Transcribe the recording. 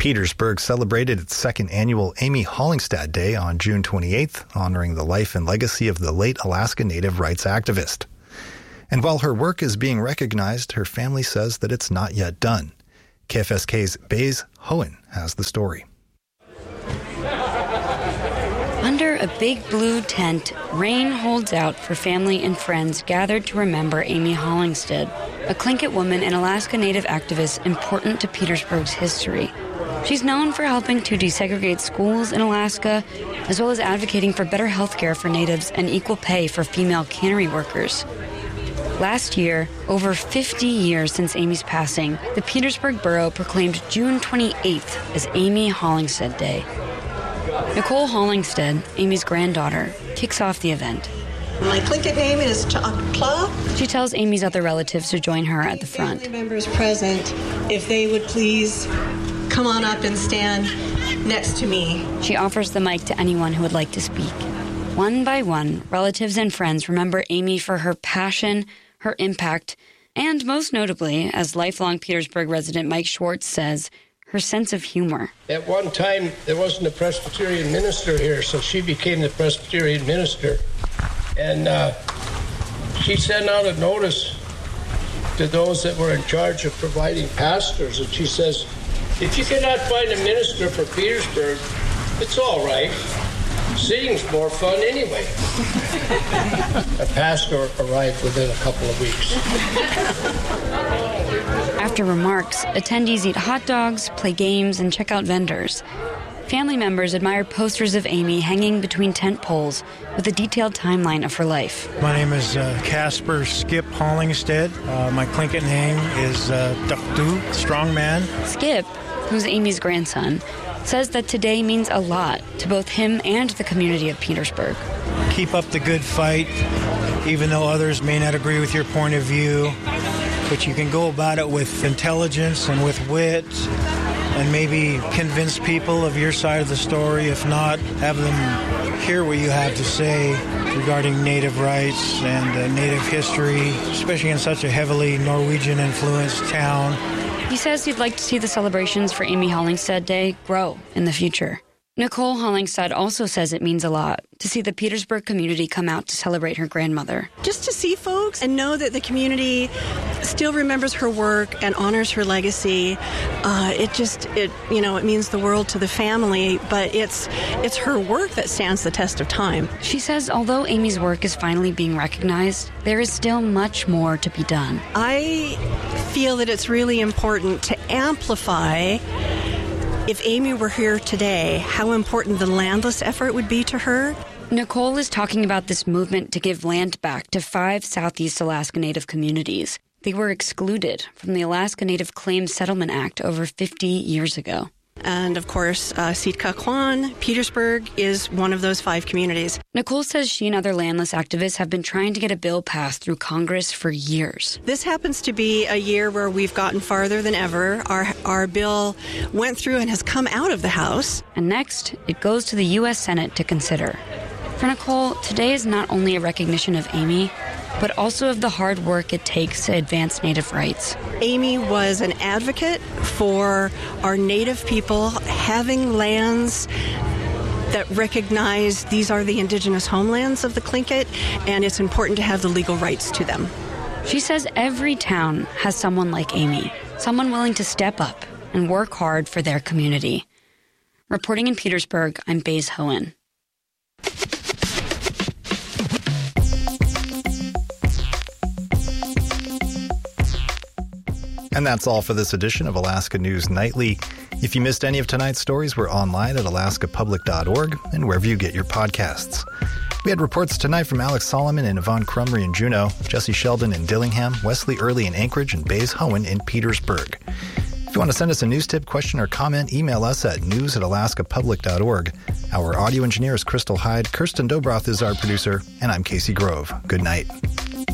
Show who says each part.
Speaker 1: Petersburg celebrated its second annual Amy Hollingstad Day on June 28th, honoring the life and legacy of the late Alaska Native rights activist. And while her work is being recognized, her family says that it's not yet done. KFSK's Baze Hohen has the story.
Speaker 2: Under a big blue tent, rain holds out for family and friends gathered to remember Amy Hollingstad, a Tlingit woman and Alaska Native activist important to Petersburg's history. She's known for helping to desegregate schools in Alaska, as well as advocating for better health care for Natives and equal pay for female cannery workers. Last year, over 50 years since Amy's passing, the Petersburg Borough proclaimed June 28th as Amy Hollingstad Day. Nicole Hollingstad, Amy's granddaughter, kicks off the event.
Speaker 3: My Tlingit name is Cha'akla.
Speaker 2: She tells Amy's other relatives to join her at the front.
Speaker 3: Family members present, if they would please come on up and stand next to me.
Speaker 2: She offers the mic to anyone who would like to speak. One by one, relatives and friends remember Amy for her passion, her impact, and most notably, as lifelong Petersburg resident Mike Schwartz says, her sense of humor.
Speaker 4: At one time, there wasn't a Presbyterian minister here, so she became the Presbyterian minister. And she sent out a notice to those that were in charge of providing pastors, and she says, if you cannot find a minister for Petersburg, it's all right. Singing's more fun anyway. A pastor arrived within a couple of weeks.
Speaker 2: After remarks, attendees eat hot dogs, play games, and check out vendors. Family members admire posters of Amy hanging between tent poles with a detailed timeline of her life.
Speaker 5: My name is Casper Skip Hollingstad. My Tlingit name is Dukdu, strongman.
Speaker 2: Skip, who's Amy's grandson, says that today means a lot to both him and the community of Petersburg.
Speaker 5: Keep up the good fight, even though others may not agree with your point of view. But you can go about it with intelligence and with wit and maybe convince people of your side of the story. If not, have them hear what you have to say regarding Native rights and Native history, especially in such a heavily Norwegian-influenced town.
Speaker 2: He says he'd like to see the celebrations for Amy Hollingstad Day grow in the future. Nicole Hollingstad also says it means a lot to see the Petersburg community come out to celebrate her grandmother.
Speaker 3: Just to see folks and know that the community still remembers her work and honors her legacy, it means the world to the family, but it's her work that stands the test of time.
Speaker 2: She says although Amy's work is finally being recognized, there is still much more to be done.
Speaker 3: I feel that it's really important to amplify, if Amy were here today, how important the landless effort would be to her.
Speaker 2: Nicole is talking about this movement to give land back to 5 Southeast Alaska Native communities. They were excluded from the Alaska Native Claims Settlement Act over 50 years ago.
Speaker 3: And, of course, Sitka Kwan, Petersburg, is one of those 5 communities.
Speaker 2: Nicole says she and other landless activists have been trying to get a bill passed through Congress for years.
Speaker 3: This happens to be a year where we've gotten farther than ever. Our bill went through and has come out of the House.
Speaker 2: And next, it goes to the U.S. Senate to consider. For Nicole, today is not only a recognition of Amy, but also of the hard work it takes to advance Native rights.
Speaker 3: Amy was an advocate for our Native people having lands that recognize these are the indigenous homelands of the Tlingit, and it's important to have the legal rights to them.
Speaker 2: She says every town has someone like Amy, someone willing to step up and work hard for their community. Reporting in Petersburg, I'm Baze Hohen.
Speaker 1: And that's all for this edition of Alaska News Nightly. If you missed any of tonight's stories, we're online at alaskapublic.org and wherever you get your podcasts. We had reports tonight from Alex Solomon and Yvonne Crumry in Juneau, Jesse Sheldon in Dillingham, Wesley Early in Anchorage, and Baze Hohen in Petersburg. If you want to send us a news tip, question, or comment, email us at news@alaskapublic.org. Our audio engineer is Crystal Hyde, Kirsten Dobroth is our producer, and I'm Casey Grove. Good night.